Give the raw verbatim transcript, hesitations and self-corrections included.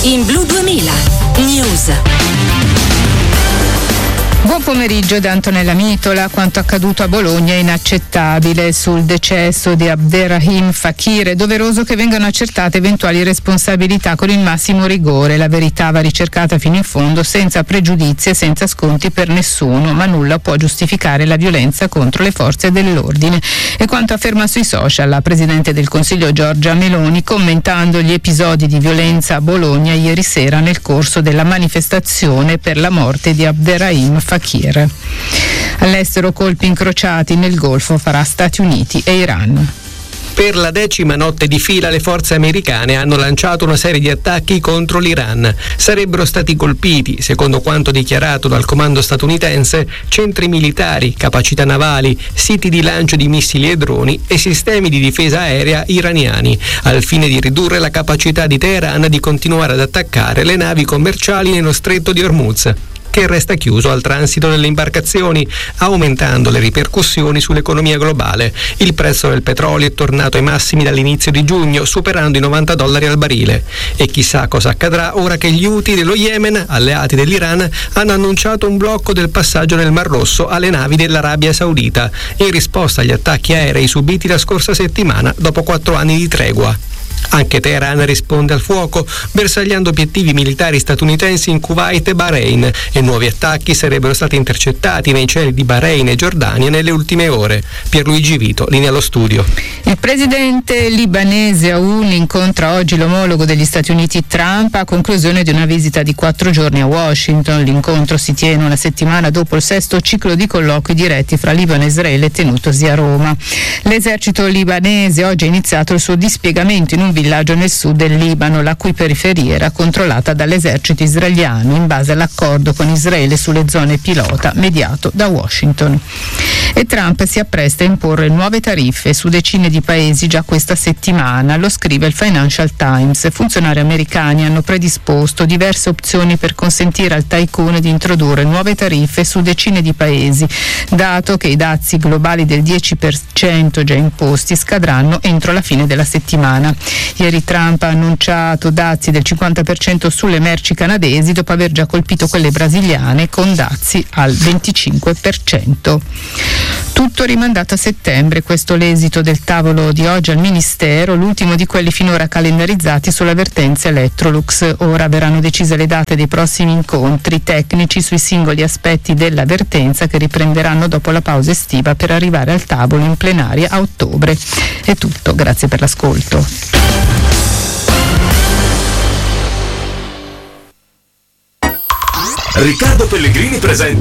in Blu duemila News. Buon pomeriggio da Antonella Mitola. Quanto accaduto a Bologna è inaccettabile. Sul decesso di Abderrahim Fakir è doveroso che vengano accertate eventuali responsabilità con il massimo rigore. La verità va ricercata fino in fondo, senza pregiudizi e senza sconti per nessuno, ma nulla può giustificare la violenza contro le forze dell'ordine. E quanto afferma sui social la Presidente del Consiglio Giorgia Meloni, commentando gli episodi di violenza a Bologna ieri sera nel corso della manifestazione per la morte di Abderrahim Fakir. All'estero colpi incrociati nel Golfo fra Stati Uniti e Iran. Per la decima notte di fila le forze americane hanno lanciato una serie di attacchi contro l'Iran. Sarebbero stati colpiti, secondo quanto dichiarato dal comando statunitense, centri militari, capacità navali, siti di lancio di missili e droni e sistemi di difesa aerea iraniani, al fine di ridurre la capacità di Teheran di continuare ad attaccare le navi commerciali nello stretto di Hormuz, che resta chiuso al transito delle imbarcazioni, aumentando le ripercussioni sull'economia globale. Il prezzo del petrolio è tornato ai massimi dall'inizio di giugno, superando i novanta dollari al barile. E chissà cosa accadrà ora che gli Houthi dello Yemen, alleati dell'Iran, hanno annunciato un blocco del passaggio nel Mar Rosso alle navi dell'Arabia Saudita, in risposta agli attacchi aerei subiti la scorsa settimana dopo quattro anni di tregua. Anche Teheran risponde al fuoco, bersagliando obiettivi militari statunitensi in Kuwait e Bahrain, e nuovi attacchi sarebbero stati intercettati nei cieli di Bahrain e Giordania nelle ultime ore. Pierluigi Vito, linea allo studio. Il presidente libanese Aoun incontra oggi l'omologo degli Stati Uniti Trump a conclusione di una visita di quattro giorni a Washington. L'incontro si tiene una settimana dopo il sesto ciclo di colloqui diretti fra Libano e Israele tenutosi a Roma. L'esercito libanese oggi ha iniziato il suo dispiegamento in un villaggio nel sud del Libano, la cui periferia era controllata dall'esercito israeliano in base all'accordo con Israele sulle zone pilota mediato da Washington. E Trump si appresta a imporre nuove tariffe su decine di paesi già questa settimana, lo scrive il Financial Times. Funzionari americani hanno predisposto diverse opzioni per consentire al tycoon di introdurre nuove tariffe su decine di paesi, dato che i dazi globali del dieci per cento già imposti scadranno entro la fine della settimana. Ieri Trump ha annunciato dazi del cinquanta per cento sulle merci canadesi dopo aver già colpito quelle brasiliane con dazi al venticinque per cento. Tutto rimandato a settembre, questo l'esito del tavolo di oggi al Ministero, l'ultimo di quelli finora calendarizzati sulla vertenza Electrolux. Ora verranno decise le date dei prossimi incontri tecnici sui singoli aspetti della vertenza, che riprenderanno dopo la pausa estiva per arrivare al tavolo in plenaria a ottobre. È tutto, grazie per l'ascolto. Riccardo Pellegrini presenta